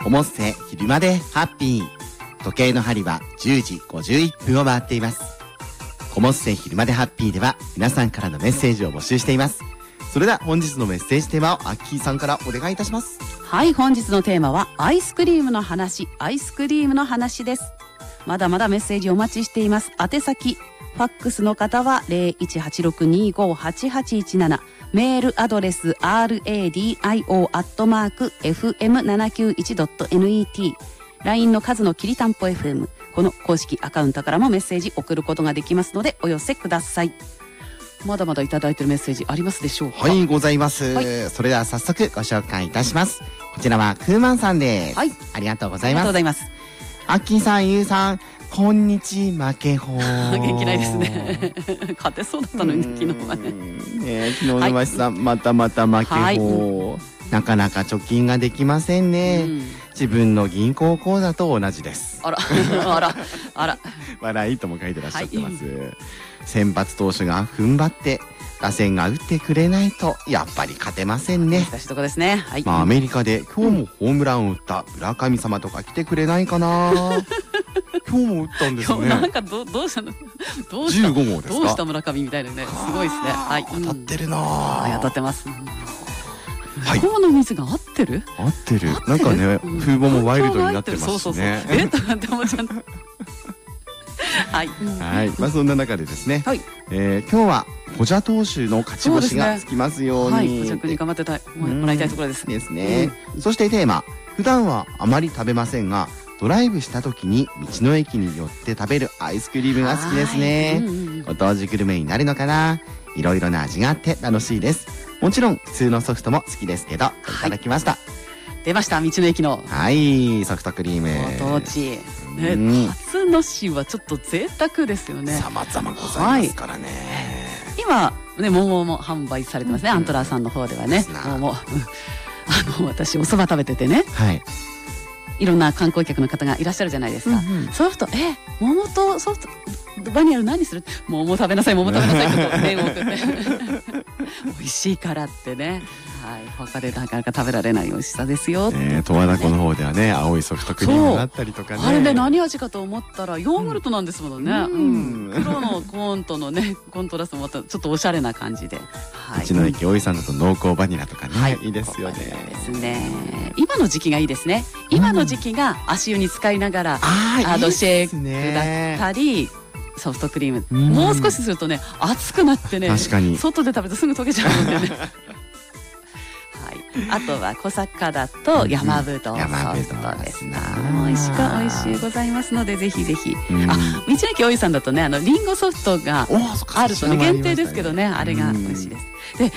コモッセ昼までハッピー。時計の針は10時51分を回っています。コモッセ昼までハッピーでは皆さんからのメッセージを募集しています。それでは本日のメッセージテーマをアッキーさんからお願いいたします。 はい、本日のテーマはアイスクリームの話です。まだまだメッセージお待ちしています。宛先ファックスの方は 0186258817、メールアドレス radio@fm791.net、 LINE の数のきりたんぽ FM、 この公式アカウントからもメッセージ送ることができますのでお寄せください。まだまだいただいているメッセージありますでしょうか。 はい、ございます、 はい、 それでは早速ご紹介いたします。こちらはクーマンさんです。 はい、 ありがとうごありがざいます。 とうございます。 アッキーさん、ゆうさん、こんにち負けほー。 元気ないですね。勝てそうだったのに昨日はね。 昨日のましさん、またまた負けほー、はい、なかなか貯金ができませんね、自分の銀行口座と同じです。 あらあら笑いとも書いてらっしゃってます、先発投手が踏ん張って打線が打ってくれないとやっぱり勝てませんね。 難しいとこですね。はい、 アメリカで今日もホームランを打った村神様とか来てくれないかな。今日も打ったんですね。 なんかどうしたの 15号ですか。 どうした村上みたいなね、すごいですね。はい、 当たってるな、 当たってます。 はい、 ここの水が合ってるなんかね、風貌もワイルドになってますしね。 とかって思っちゃった。はい、 はい、そんな中でですね、 はい、 今日は古謝投手の勝ち星がつきますように、 はい、古謝君に頑張ってもらいたいところですね。そしてテーマ、普段はあまり食べませんがドライブした時に道の駅に寄って食べるアイスクリームが好きですね。ご当地グルメになるのかな。いろいろな味があって楽しいです。もちろん普通のソフトも好きですけど、いただきました。 出ました、道の駅のソフトクリーム。 ご当地辰野市はちょっと贅沢ですよね。 様々ございますからね。 今ね、桃も販売されてますね、アントラーさんの方ではね。桃、私お蕎麦食べててね、いろんな観光客の方がいらっしゃるじゃないですか。そうすると桃とソフトバニラ何する？桃食べなさいって麺を送って美味しいからってね。はい、他でなかなか食べられない美味しさですよ。 十和田湖の方ではね、青いソフトクリームがあったりとかね。 あれで何味かと思ったらヨーグルトなんですもんね。黒のコーンとのねコントラストもまたちょっとおしゃれな感じで。 道の駅おいさんだと濃厚バニラとかね、いいですよね。 ですね。今の時期がいいですね。今の時期が足湯に使いながらシェイクだったり。ソフトクリーム、もう少しするとね熱くなってね、外で食べるとすぐ溶けちゃうのでね。あとは小坂だと山ぶどうソフトですね。美味しいございますのでぜひぜひ。道の駅おいさんだとねリンゴソフトがあるとね、限定ですけどね、あれが美味しいです。で